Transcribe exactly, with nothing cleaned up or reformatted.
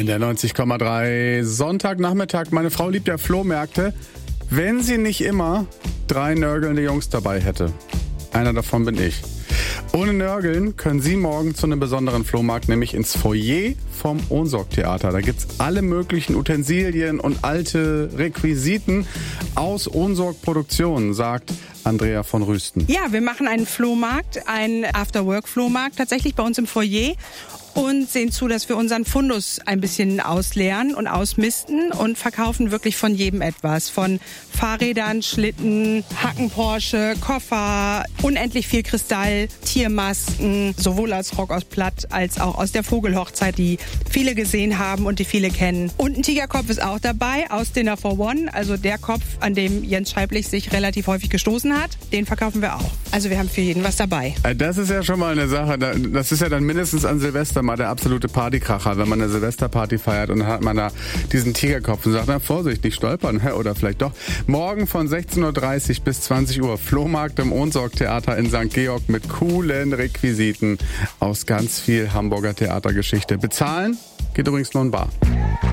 In der neunzig Komma drei Sonntagnachmittag. Meine Frau liebt ja Flohmärkte. Wenn sie nicht immer drei nörgelnde Jungs dabei hätte. Einer davon bin ich. Ohne Nörgeln können Sie morgen zu einem besonderen Flohmarkt, nämlich ins Foyer vom Ohnsorg-Theater. Da gibt's alle möglichen Utensilien und alte Requisiten aus Ohnsorg-Produktionen, sagt Andrea von Rüsten. Ja, wir machen einen Flohmarkt, einen After-Work-Flohmarkt tatsächlich bei uns im Foyer. Und sehen zu, dass wir unseren Fundus ein bisschen ausleeren und ausmisten und verkaufen wirklich von jedem etwas. Von Fahrrädern, Schlitten, Hacken-Porsche, Koffer, unendlich viel Kristall, Tiermasken, sowohl als Rock aus Platt als auch aus der Vogelhochzeit, die viele gesehen haben und die viele kennen. Und ein Tigerkopf ist auch dabei aus Dinner for One, also der Kopf, an dem Jens Scheiblich sich relativ häufig gestoßen hat. Den verkaufen wir auch. Also wir haben für jeden was dabei. Das ist ja schon mal eine Sache. Das ist ja dann mindestens an Silvester mal der absolute Partykracher, wenn man eine Silvesterparty feiert und dann hat man da diesen Tigerkopf und sagt, na Vorsicht, nicht stolpern, oder vielleicht doch. Morgen von sechzehn Uhr dreißig bis zwanzig Uhr Flohmarkt im Ohnsorg-Theater in Sankt Georg mit coolen Requisiten aus ganz viel Hamburger Theatergeschichte. Bezahlen geht übrigens nur in bar.